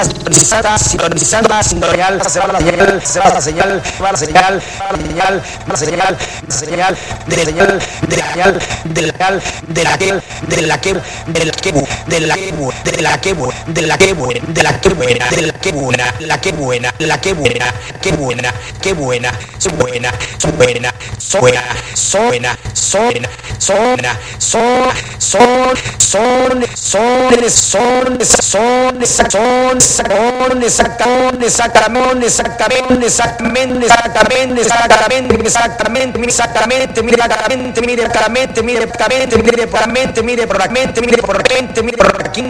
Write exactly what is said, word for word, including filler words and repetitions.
sintonizada, sintonizada, sintonizada, se va la señal, se va la señal, va la señal, va la señal, va la señal, la señal, de la señal, de la señal, de la señal, de la que, de la que, de la que, de la que, de la que, de la que buena, de la que buena, de la que buena, la que buena, la que buena, que buena, que buena, son buena, son buena, son buena, son buena, son buena, son son, son, son, son, son, son, son, son, exactamente, exactamente, exactamente, exactamente, exactamente, exactamente, exactamente, exactamente, mire exactamente, mire exactamente, mire exactamente, mire exactamente, mire por aquí, mire por aquí, mire por aquí,